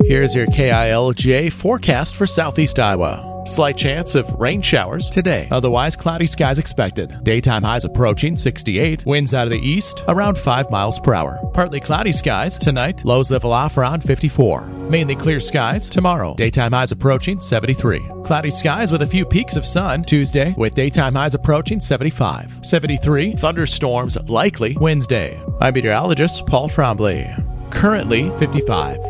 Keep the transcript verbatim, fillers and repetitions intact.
Here's your K I L J forecast for southeast Iowa. Slight chance of rain showers today. Otherwise, cloudy skies expected. Daytime highs approaching sixty-eight. Winds out of the east around five miles per hour. Partly cloudy skies tonight. Lows level off around fifty-four. Mainly clear skies tomorrow. Daytime highs approaching seventy-three. Cloudy skies with a few peaks of sun Tuesday, with daytime highs approaching seventy-five. seventy-three. Thunderstorms likely Wednesday. I'm meteorologist Paul Trombley. Currently fifty-five.